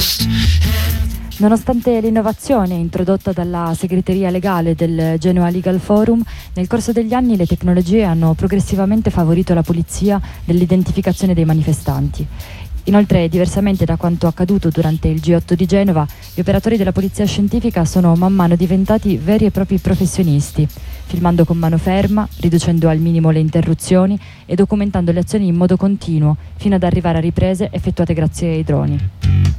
Nonostante l'innovazione introdotta dalla segreteria legale del Genoa Legal Forum, nel corso degli anni le tecnologie hanno progressivamente favorito la pulizia dell'identificazione dei manifestanti. Inoltre, diversamente da quanto accaduto durante il G8 di Genova, gli operatori della polizia scientifica sono man mano diventati veri e propri professionisti, filmando con mano ferma, riducendo al minimo le interruzioni e documentando le azioni in modo continuo, fino ad arrivare a riprese effettuate grazie ai droni.